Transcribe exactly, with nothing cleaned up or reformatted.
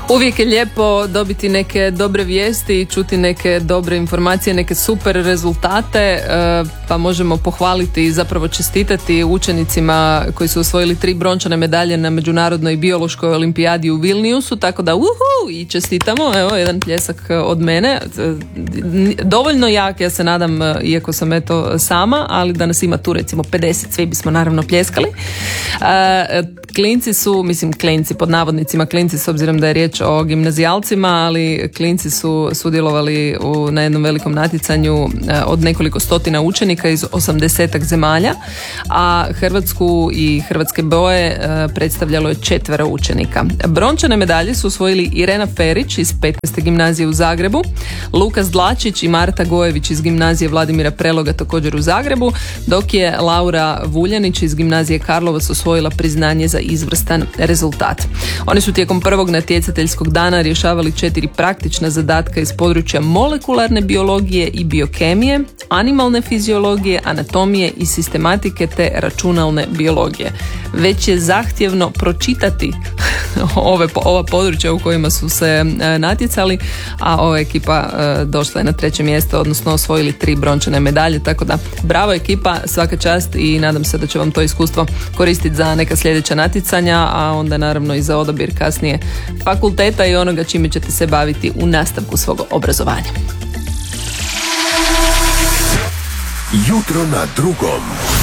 Uvijek je lijepo dobiti neke dobre vijesti i čuti neke dobre informacije, neke super rezultate, pa možemo pohvaliti i zapravo čestitati učenicima koji su osvojili tri brončane medalje na Međunarodnoj biološkoj olimpijadi u Vilniusu, tako da uhu, i čestitamo, evo jedan pljesak od mene, dovoljno jak, ja se nadam, iako sam eto sama, ali da nas ima tu recimo pedeset, svi bismo naravno pljeskali. Klinci su, mislim klinci pod navodnicima klinci s obzirom da je riječ o gimnazijalcima, ali klinci su sudjelovali u, na jednom velikom natjecanju od nekoliko stotina učenika iz osamdesetak zemalja, a Hrvatsku i hrvatske boje predstavljalo je četvero učenika. Brončane medalje su osvojili Irena Ferić iz petnaeste gimnazije u Zagrebu, Lukas Dlačić i Marta Gojević iz gimnazije Vladimira Preloga također u Zagrebu, dok je Laura Vuljanić iz gimnazije Karlovac osvojila priznanje za izvrstan rezultat. Oni su tijekom prvog natjecateljskog dana rješavali četiri praktična zadatka iz područja molekularne biologije i biokemije, animalne fiziologije, anatomije i sistematike te računalne biologije. Već je zahtjevno pročitati ove, ova područja u kojima su se natjecali, a ova ekipa došla je na treće mjesto, odnosno osvojili tri brončane medalje, tako da bravo ekipa, svaka čast i nadam se da će vam to iskustvo koristiti za neka sljedeća natjecanja, a onda naravno i za odabir kasnije fakulteta i onoga čime ćete se baviti u nastavku svog obrazovanja. Jutro na drugom.